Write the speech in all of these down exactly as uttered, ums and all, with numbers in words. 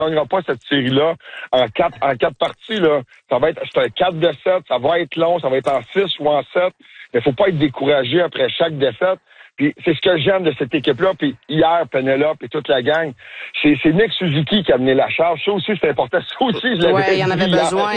gagnera pas cette série-là en quatre, en quatre parties, là. Ça va être, c'est un quatre de sept, ça va être long, ça va être en six ou en sept. Mais faut pas être découragé après chaque défaite. Puis c'est ce que j'aime de cette équipe-là. Puis hier, Penelope et toute la gang, c'est, c'est Nick Suzuki qui a mené la charge. Ça aussi, c'est important. Ça aussi, je l'avais Ouais, il y en avait hier. besoin.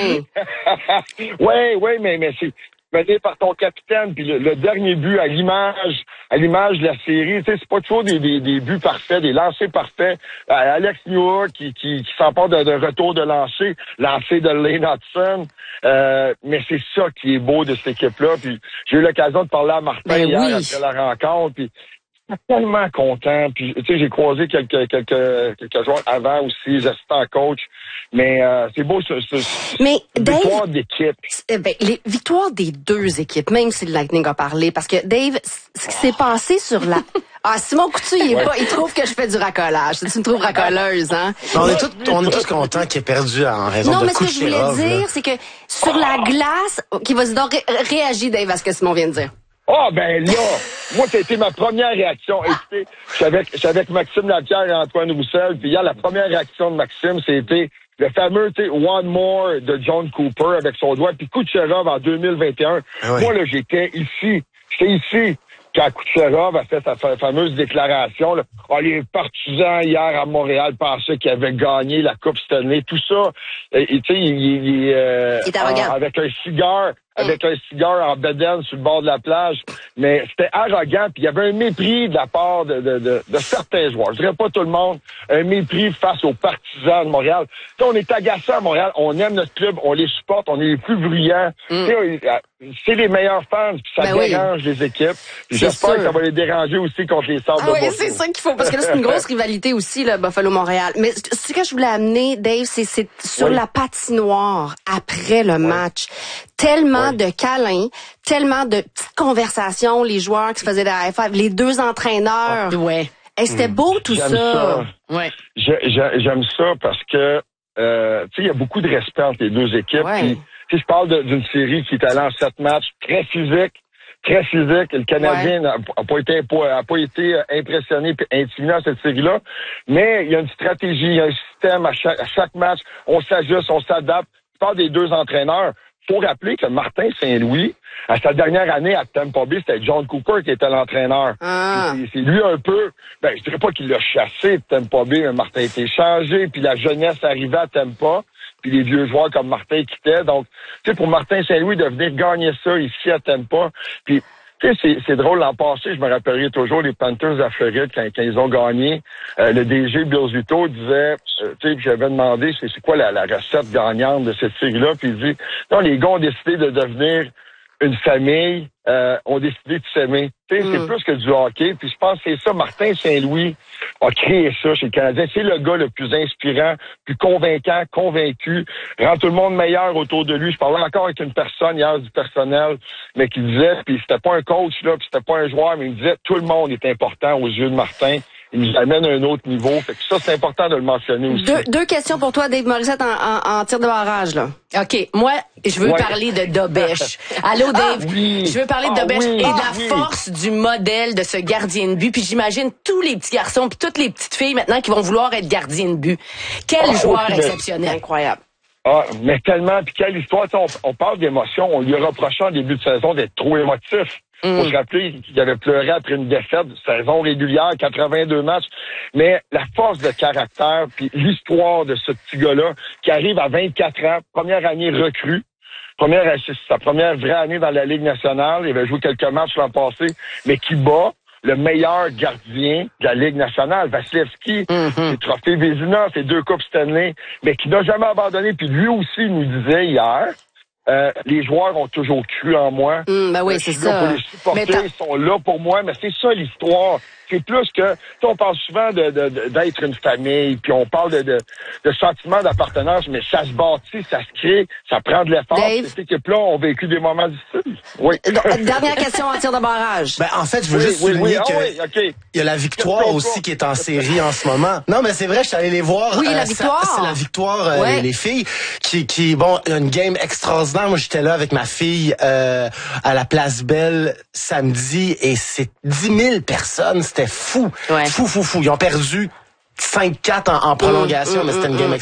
ouais, ouais, mais, mais c'est mené par ton capitaine. Puis le, le dernier but, à l'image, à l'image de la série, tu sais, c'est pas toujours des, des, des buts parfaits, des lancers parfaits. Euh, Alex Newhook qui, qui, qui s'empare d'un de retour de lancer, lancer de Lane Hudson. Euh, mais c'est ça qui est beau de cette équipe-là. Puis j'ai eu l'occasion de parler à Martin ben hier oui. après la rencontre. Puis tellement content. Puis, tu sais, j'ai croisé quelques, quelques, quelques joueurs avant aussi, les assistants coach. Mais euh, c'est beau, ce, ce, Mais Dave, victoire d'équipe. Ben, les victoires des deux équipes, même si le Lightning a parlé, parce que Dave, ce qui s'est passé sur la... Ah, Simon Coutu, il, est Ouais. pas, il trouve que je fais du racolage. Tu me trouves racoleuse, hein? On est tous, on est tous contents qu'il ait perdu en raison Non, de mais ce que je voulais Kucherov, dire, là. c'est que sur la glace... Qui vas-y donc, ré- réagis, Dave, à ce que Simon vient de dire. Ah, ben là, moi, ça a été ma première réaction. Écoutez, je suis avec, je suis avec Maxime Lapierre et Antoine Roussel, puis hier, la première réaction de Maxime, c'était le fameux, tu sais, One More de John Cooper avec son doigt, puis Kucherov en deux mille vingt et un. Ah oui. Moi, là, j'étais ici. J'étais ici quand Kucherov a fait sa fa- fameuse déclaration. Là. Ah, les partisans, hier, à Montréal, pensaient qu'il avait gagné la Coupe Stanley. Tout ça, et, et, tu sais, il, il, il, euh, Il est arrogant. en- avec un cigare, avec un cigare en bedaine sur le bord de la plage. Mais c'était arrogant, puis il y avait un mépris de la part de, de, de, de certains joueurs. Je dirais pas tout le monde, un mépris face aux partisans de Montréal. Tu sais, on est agacés à Montréal, on aime notre club, on les supporte, on est les plus bruyants. Mm. Tu sais, c'est les meilleurs fans, puis ça Ben oui. dérange les équipes. Puis C'est j'espère sûr. que ça va les déranger aussi contre les Sabres Ah de oui, Buffalo. c'est ça qu'il faut, parce que là, c'est une grosse rivalité aussi, là, Buffalo-Montréal. Mais ce que je voulais amener, Dave, c'est, c'est sur Oui. la patinoire, après le match. Tellement Oui. de câlins, tellement de petites conversations, les joueurs qui se faisaient des high five, les deux entraîneurs. Ouais. Et c'était beau tout J'aime ça. ça. Ouais. J'ai- j'ai- J'aime ça parce que, euh, tu sais, il y a beaucoup de respect entre les deux équipes. Ouais. Puis, tu sais, je parle de- d'une série qui est allée en sept matchs, très physique, très physique. Le Canadien n'a n'a pas été, impo- a pas été euh, impressionné et intimidé dans cette série-là. Mais il y a une stratégie, il y a un système à chaque, à chaque match. On s'ajuste, on s'adapte. Je parle des deux entraîneurs. Faut rappeler que Martin Saint-Louis, à sa dernière année à Tampa Bay, c'était John Cooper qui était l'entraîneur. Ah. C'est- C'est lui un peu, ben je dirais pas qu'il l'a chassé de Tampa Bay, mais Martin a été changé, puis la jeunesse arrivait à Tampa, puis les vieux joueurs comme Martin quittaient. Donc, tu sais, pour Martin Saint-Louis de venir gagner ça ici à Tampa, puis tu sais, c'est, c'est drôle, l'an passé, je me rappellerai toujours les Panthers à Floride quand, quand ils ont gagné. Euh, le D G Bill Zutto disait, euh, tu sais, j'avais demandé c'est, c'est quoi la, la recette gagnante de cette série-là, puis il dit, non, les gars ont décidé de devenir une famille, euh, ont décidé de s'aimer. Tu sais, Mm. c'est plus que du hockey. Puis je pense que c'est ça, Martin Saint-Louis a créé ça chez le Canadien. C'est le gars le plus inspirant, plus convaincant, convaincu, rend tout le monde meilleur autour de lui. Je parlais encore avec une personne hier du personnel, mais qui disait, puis c'était pas un coach, là, puis c'était pas un joueur, mais il me disait, tout le monde est important aux yeux de Martin. Il nous amène à un autre niveau. Fait que ça, c'est important de le mentionner aussi. Deux, deux questions pour toi, Dave Morissette, en, en, en tir de barrage, là. OK. Moi, je veux Ouais. parler de Dobesh. Allô, Dave? oui. Je veux parler de Ah Dobesh oui. et de la Ah oui. force du modèle de ce gardien de but. Puis j'imagine tous les petits garçons puis toutes les petites filles maintenant qui vont vouloir être gardiens de but. Quel Ah, joueur oui, mais- exceptionnel. Incroyable. Ah, mais tellement, puis quelle histoire. Tu sais, On, on parle d'émotion. On lui reprochait en début de saison d'être trop émotif. Mm. Faut se rappeler qu'il avait pleuré après une défaite, saison régulière, quatre-vingt-deux matchs. Mais la force de caractère, puis l'histoire de ce petit gars-là, qui arrive à vingt-quatre ans, première année recrue, première, c'est sa première vraie année dans la Ligue nationale. Il avait joué quelques matchs l'an passé, mais qui bat le meilleur gardien de la Ligue nationale, Vasilevski, Mm-hmm. ses trophées Vézina, ses deux Coupes Stanley, mais qui n'a jamais abandonné. Puis lui aussi nous disait hier, euh, les joueurs ont toujours cru en moi. Hum, ben oui, Je c'est suis là ça. pour les supporter, Mais t'as- ils sont là pour moi, mais c'est ça l'histoire. C'est plus que, tu sais, on parle souvent de, de, de- d'être une famille, puis on parle de, de, de sentiment d'appartenance, mais ça se bâtit, ça se crée, ça prend de l'effort. Dave? Cette équipe-là ont vécu des moments difficiles. Oui. Dernière question en tir de barrage. Ben, en fait, je veux Oui, juste oui, souligner oui, ah que oui, OK. il y a la victoire Qu'est-ce qu'on aussi fait? qui est en série en ce moment. Non, mais c'est vrai, je suis allé les voir. Oui, la ça- victoire. C'est la victoire, euh, Ouais. les, les filles, qui, qui, bon, une game extraordinaire. Moi, j'étais là avec ma fille euh, à la Place Belle samedi et c'est dix mille personnes. C'était fou. Ouais. Fou, fou, fou. Ils ont perdu cinq quatre en, en prolongation, Mm, mais c'était une mm, game mm.